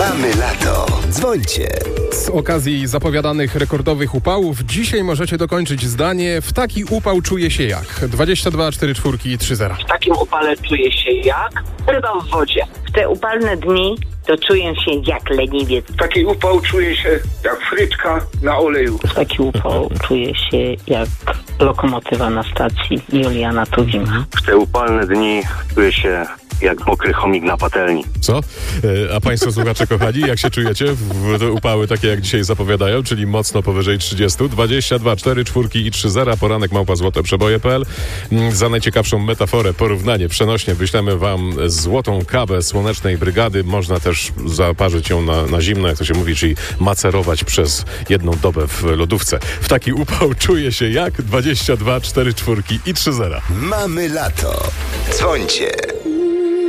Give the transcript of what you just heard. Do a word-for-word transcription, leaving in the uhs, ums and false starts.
Mamy lato. Dzwońcie. Z okazji zapowiadanych rekordowych upałów dzisiaj możecie dokończyć zdanie: w taki upał czuje się jak? dwadzieścia dwa cztery cztery trzy zero. W takim upale czuję się jak ryba w wodzie. W te upalne dni to czuję się jak leniwiec. W taki upał czuję się jak fryczka na oleju. W taki upał czuję się jak lokomotywa na stacji Juliana Tuwima. W te upalne dni czuję się jak mokry chomik na patelni. Co? E, a państwo słuchacze kochani, jak się czujecie w te upały takie jak dzisiaj zapowiadają, czyli mocno powyżej trzydziestu? dwadzieścia dwa cztery cztery i trzy zero, poranek małpa złote przeboje kropka p l. Za najciekawszą metaforę, porównanie, przenośnie wyślemy wam złotą kawę Słonecznej Brygady. Można też zaparzyć ją na, na zimno, jak to się mówi, czyli macerować przez jedną dobę w lodówce. W taki upał czuje się jak? dwadzieścia dwa cztery cztery i trzy zero. Mamy lato. Dzwońcie.